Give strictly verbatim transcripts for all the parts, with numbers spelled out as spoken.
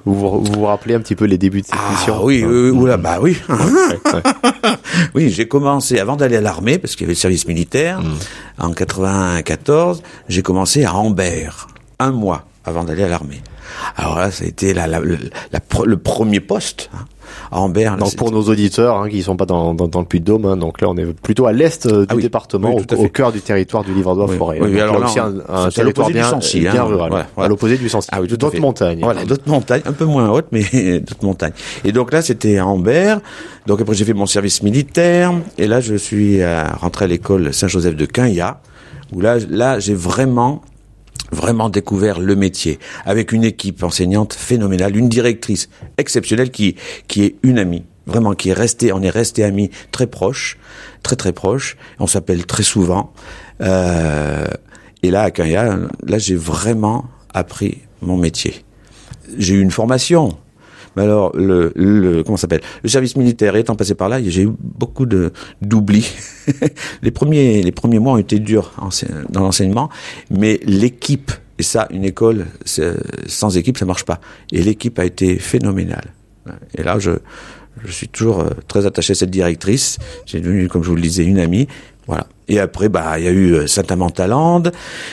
Vous vous, vous vous rappelez un petit peu les débuts de cette ah, mission? Oui, euh, oula, bah oui. Ouais, ouais. Oui, j'ai commencé avant d'aller à l'armée, parce qu'il y avait le service militaire, mmh. en quatre-vingt-quatorze, j'ai commencé à Ambert, un mois avant d'aller à l'armée. Alors là, ça a été la, la, la, la, le premier poste, hein, à Ambert. Là, donc pour nos auditeurs hein, qui ne sont pas dans, dans, dans le Puy-de-Dôme, hein, donc là on est plutôt à l'est euh, du ah oui, département, oui, au, au cœur du territoire du Livradois-Forêt. Oui, oui, alors là, là aussi on, un, un territoire bien, Sancy, bien hein, rural, voilà, voilà. à l'opposé du Sancy. Ah oui, d'autres montagnes. Voilà, d'autres montagnes, un peu moins hautes, mais d'autres montagnes. Et donc là, c'était à Ambert. Donc après, j'ai fait mon service militaire, et là, je suis euh, rentré à l'école Saint-Joseph de Quinhat, où là, là, j'ai vraiment vraiment découvert le métier, avec une équipe enseignante phénoménale, une directrice exceptionnelle qui qui est une amie, vraiment qui est restée, on est resté amis très proches, très très proches, on s'appelle très souvent, euh, et là à Quinhat, là j'ai vraiment appris mon métier. J'ai eu une formation, mais alors le, le comment ça s'appelle, le service militaire étant passé par là, j'ai eu beaucoup de d'oubli. les premiers les premiers mois ont été durs dans l'enseignement, mais l'équipe, et ça une école sans équipe ça marche pas, et l'équipe a été phénoménale. Et là je je suis toujours très attaché à cette directrice, j'ai devenu, comme je vous le disais, une amie, voilà. Et après bah il y a eu Saint-Amand-Talande.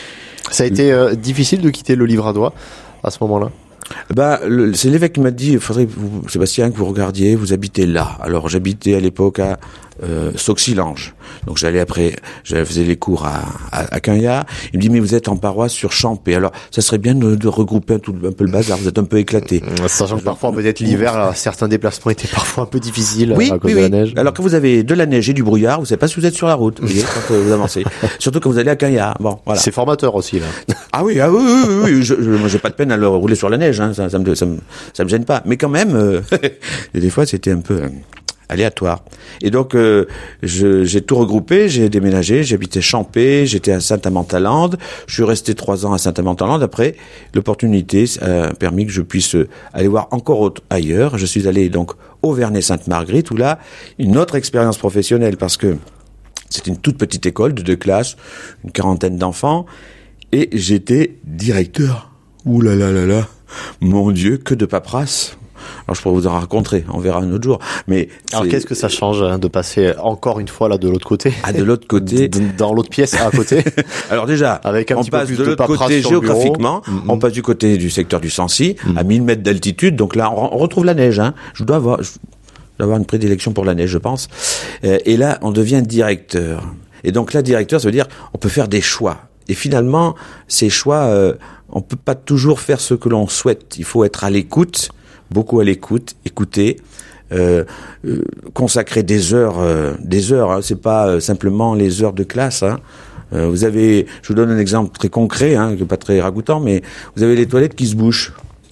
Ça a été euh, difficile de quitter le Livradois à ce moment-là? Bah, le, c'est l'évêque qui m'a dit, il faudrait, vous, Sébastien, que vous regardiez, vous habitez là. Alors, j'habitais à l'époque à euh, Sauxillange. Donc, j'allais après, je faisais les cours à, à, à Quinhat. Il me dit, mais vous êtes en paroisse sur Champé. Alors, ça serait bien de, de regrouper un, tout, un peu le bazar. Vous êtes un peu éclatés. Sachant que parfois, peut-être l'hiver, là, certains déplacements étaient parfois un peu difficiles oui, à cause oui, de la oui. neige. Alors, quand vous avez de la neige et du brouillard, vous savez pas si vous êtes sur la route, vous voyez, quand vous avancez. Surtout quand vous allez à Quinhat. Bon, voilà. C'est formateur aussi, là. Ah oui, ah oui, oui, oui, oui. Je, je, moi, j'ai pas de peine à le rouler sur la neige, hein. Ça, ça me, ça me, ça me gêne pas. Mais quand même, euh, des fois, c'était un peu euh, aléatoire. Et donc, euh, je, j'ai tout regroupé, j'ai déménagé, j'habitais Champé, j'étais à Saint-Amand-Talande, je suis resté trois ans à Saint-Amand-Talande. Après, l'opportunité a permis que je puisse aller voir encore autre, ailleurs. Je suis allé donc au Vernet-Sainte-Marguerite, où là, une autre expérience professionnelle, parce que c'était une toute petite école de deux classes, une quarantaine d'enfants, et j'étais directeur. Ouh là là là là, mon Dieu, que de paperasse. Alors je pourrais vous en raconter, on verra un autre jour. Mais alors qu'est-ce que ça change hein, de passer encore une fois là de l'autre côté? Ah, de l'autre côté, dans l'autre pièce à côté. Alors déjà, avec un on petit passe peu plus de l'autre de côté géographiquement, mm-hmm. on passe du côté du secteur du Sancy, mm-hmm. à mille mètres d'altitude. Donc là, on, on retrouve la neige. Hein. Je dois avoir, je dois avoir une prédilection pour la neige, je pense. Euh, et là, on devient directeur. Et donc là, directeur, ça veut dire on peut faire des choix. Et finalement, ces choix, euh, on peut pas toujours faire ce que l'on souhaite. Il faut être à l'écoute, beaucoup à l'écoute, écouter, euh, euh, consacrer des heures, euh, des heures. Hein, c'est pas euh, simplement les heures de classe. Hein. Euh, vous avez, je vous donne un exemple très concret, hein, qui est pas très ragoûtant, mais vous avez les toilettes qui se bouchent.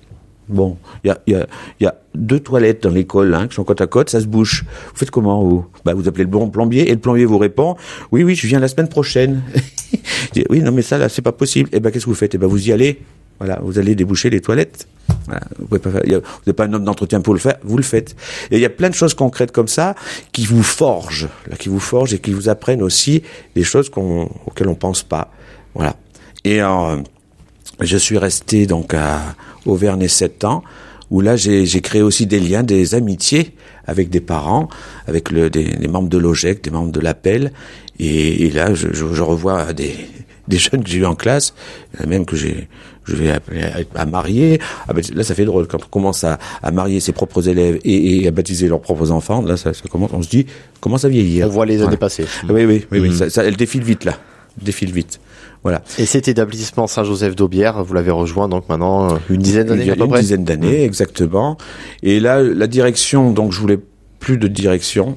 Bon, il y a, y a, y a deux toilettes dans l'école hein, qui sont côte à côte, ça se bouche. Vous faites comment vous bah, vous appelez le bon plombier et le plombier vous répond « Oui, oui, je viens la semaine prochaine. » Oui, non, mais ça, là, c'est pas possible. Eh ben, qu'est-ce que vous faites ? Eh ben, vous y allez. Voilà, vous allez déboucher les toilettes. Voilà, vous pouvez pas faire, y a, vous n'êtes pas un homme d'entretien pour le faire, vous le faites. Et il y a plein de choses concrètes comme ça qui vous forgent, là, qui vous forgent et qui vous apprennent aussi des choses qu'on, auxquelles on pense pas. Voilà. Et euh, je suis resté donc à Auvergne sept ans, où là j'ai, j'ai créé aussi des liens, des amitiés avec des parents, avec le, des, des membres de l'O G E C, des membres de l'Appel, et, et là je, je, je revois des, des jeunes que j'ai eu en classe, même que j'ai, je vais à, à, à marier. Ah ben, là ça fait drôle quand on commence à, à marier ses propres élèves et, et à baptiser leurs propres enfants. Là ça, ça commence, on se dit comment ça vieillir. On voit les années voilà. passer. Oui oui oui, mmh. oui ça, ça, elle défile vite là, défile vite. Voilà. Et cet établissement Saint-Joseph d'Aubière, vous l'avez rejoint donc maintenant une dizaine d'années à peu près. Une dizaine d'années, mmh. exactement. Et là, la direction, donc je voulais plus de direction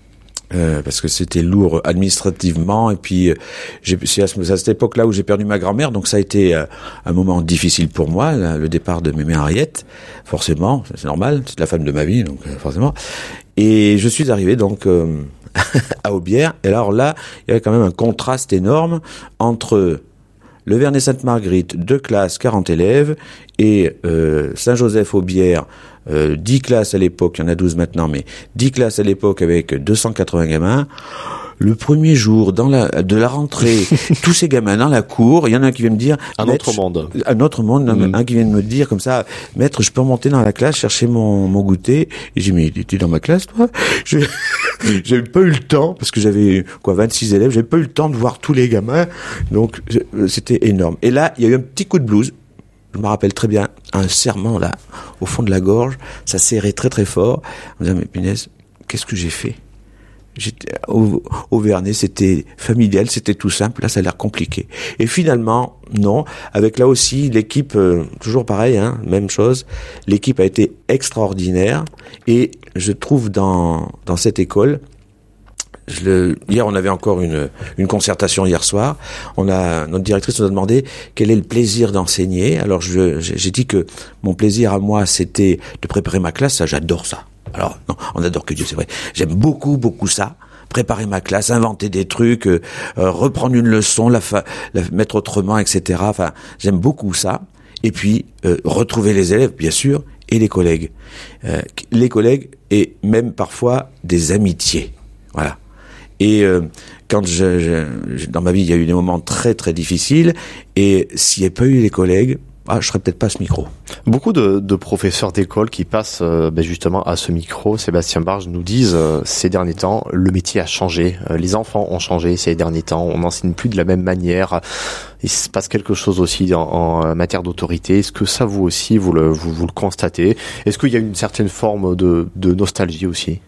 euh, parce que c'était lourd administrativement. Et puis, euh, j'ai, c'est à, ce, à cette époque-là où j'ai perdu ma grand-mère, donc ça a été euh, un moment difficile pour moi, là, le départ de mémé Henriette, forcément, c'est normal, c'est la femme de ma vie, donc euh, forcément. Et je suis arrivé donc. Euh, à Aubière, et alors là, il y avait quand même un contraste énorme entre le Vernet-Sainte-Marguerite, deux classes, quarante élèves, et euh, Saint-Joseph-Aubière, euh, dix classes à l'époque, il y en a douze maintenant, mais dix classes à l'époque avec deux cent quatre-vingts gamins. le premier jour dans la, de la rentrée, tous ces gamins dans la cour, il y en a un qui vient me dire... Un autre monde. Un autre monde, Mmh. un qui vient de me dire comme ça, maître, je peux monter dans la classe, chercher mon, mon goûter. Et j'ai dit, mais tu es dans ma classe, toi? Je, j'avais pas eu le temps, parce que j'avais, quoi, vingt-six élèves, j'avais pas eu le temps de voir tous les gamins. Donc, c'était énorme. Et là, il y a eu un petit coup de blues. Je me rappelle très bien, un serrement, là, au fond de la gorge. Ça serrait très, très fort. Je me disais, mais punaise, qu'est-ce que j'ai fait? J'étais au, au Vernet, c'était familial, c'était tout simple. Là, ça a l'air compliqué. Et finalement, non. Avec là aussi l'équipe, euh, toujours pareil, hein, même chose. L'équipe a été extraordinaire. Et je trouve dans dans cette école, je le, hier, on avait encore une une concertation hier soir. On a notre directrice nous a demandé quel est le plaisir d'enseigner. Alors je j'ai dit que mon plaisir à moi, c'était de préparer ma classe. Ça, j'adore ça. Alors, non, on adore que Dieu, c'est vrai. J'aime beaucoup, beaucoup ça. Préparer ma classe, inventer des trucs, euh, euh, reprendre une leçon, la, fa- la mettre autrement, et cetera. Enfin, j'aime beaucoup ça. Et puis, euh, retrouver les élèves, bien sûr, et les collègues. Euh, les collègues et même parfois des amitiés. Voilà. Et euh, quand je, je, dans ma vie, il y a eu des moments très, très difficiles. Et s'il n'y avait pas eu les collègues, ah, je serais peut-être pas à ce micro. Beaucoup de, de professeurs d'école qui passent euh, ben justement à ce micro, Sébastien Barge, nous disent euh, ces derniers temps, le métier a changé, euh, les enfants ont changé ces derniers temps, on n'enseigne plus de la même manière, il se passe quelque chose aussi en, en matière d'autorité. Est-ce que ça vous aussi, vous le, vous, vous le constatez? Est-ce qu'il y a une certaine forme de, de nostalgie aussi?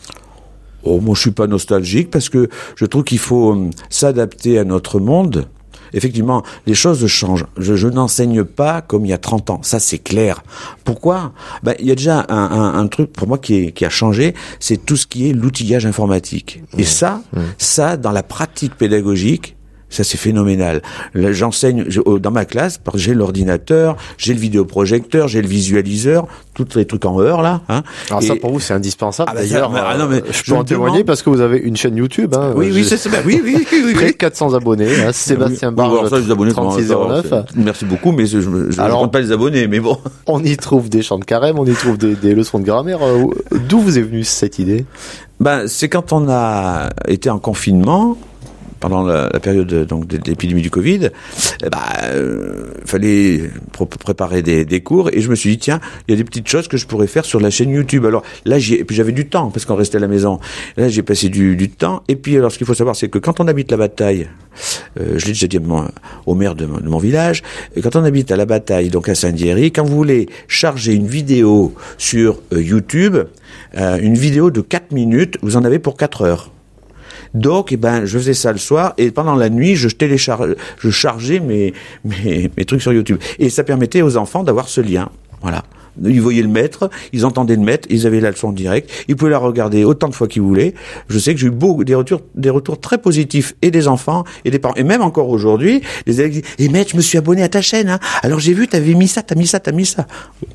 Oh, moi je suis pas nostalgique parce que je trouve qu'il faut euh, s'adapter à notre monde. Effectivement, les choses changent. Je, je n'enseigne pas comme il y a trente ans. Ça, c'est clair. Pourquoi? Ben, il y a déjà un, un, un truc pour moi qui, est, qui a changé, c'est tout ce qui est l'outillage informatique. Et ça, mmh. ça, dans la pratique pédagogique, ça c'est phénoménal. Là, j'enseigne je, dans ma classe, parce que j'ai l'ordinateur, j'ai le vidéoprojecteur, j'ai le visualiseur, tous les trucs en heure là. Hein. Alors et ça pour vous c'est indispensable. Ah bah d'ailleurs, ça, ah non, mais je peux en témoigner parce que vous avez une chaîne YouTube. Hein, oui, oui, c'est ça. Oui, oui, oui, oui. Près de quatre cents abonnés. Hein, Sébastien Barge, trente-six zéro neuf. Merci beaucoup, mais je ne compte pas les abonnés, mais bon. On y trouve des chants de carême, on y trouve des, des leçons de grammaire. D'où vous est venue cette idée? Ben, c'est quand on a été en confinement. Pendant la, la période donc de, de l'épidémie du Covid, eh bah, euh, fallait pr- préparer des, des cours et je me suis dit tiens, il y a des petites choses que je pourrais faire sur la chaîne YouTube. Alors là, j'ai, et puis j'avais du temps parce qu'on restait à la maison. Là, j'ai passé du, du temps. Et puis alors, ce qu'il faut savoir, c'est que quand on habite la Bataille, euh, je l'ai déjà dit mon, au maire de mon, de mon village, et quand on habite à la Bataille, donc à Saint-Diéry, quand vous voulez charger une vidéo sur euh, YouTube, euh, une vidéo de quatre minutes, vous en avez pour quatre heures. Donc, eh ben, je faisais ça le soir et pendant la nuit, je télécharge, je chargeais mes, mes, mes trucs sur YouTube. Et ça permettait aux enfants d'avoir ce lien. Voilà. Ils voyaient le maître, ils entendaient le maître, ils avaient la leçon en direct, ils pouvaient la regarder autant de fois qu'ils voulaient. Je sais que j'ai eu beaucoup, des retours, des retours très positifs et des enfants et des parents. Et même encore aujourd'hui, les élèves disent, eh maître, je me suis abonné à ta chaîne, hein. Alors j'ai vu, t'avais mis ça, t'as mis ça, t'as mis ça.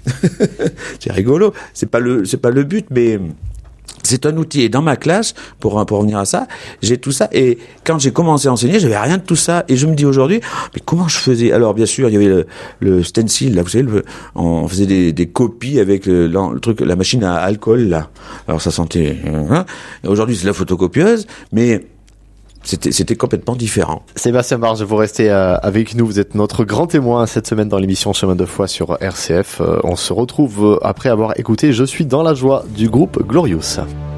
C'est rigolo. C'est pas le, c'est pas le but, mais c'est un outil. Et dans ma classe, pour, pour revenir à ça, j'ai tout ça. Et quand j'ai commencé à enseigner, j'avais rien de tout ça. Et je me dis aujourd'hui, mais comment je faisais? Alors, bien sûr, il y avait le, le stencil, là, vous savez, le, on faisait des, des copies avec le, le truc, la machine à alcool, là. Alors, ça sentait, hein. Aujourd'hui, c'est la photocopieuse, mais C'était, c'était complètement différent. Sébastien Barge, vous restez euh, avec nous. Vous êtes notre grand témoin cette semaine dans l'émission Chemin de foi sur R C F. Euh, on se retrouve euh, après avoir écouté Je suis dans la joie du groupe Glorious.